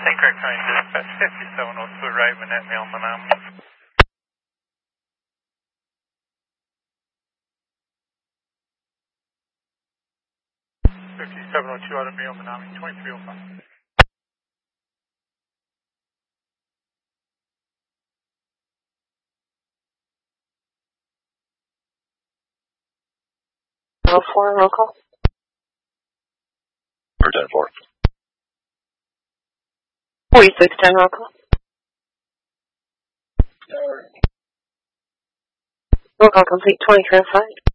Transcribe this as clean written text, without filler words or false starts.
St. Clair County Dispatch 5702, arriving at Male Menominee. 5702 out of Male Menominee, 2305. Four, roll call. 10-4. 4610, roll call. Roll call complete, 2305.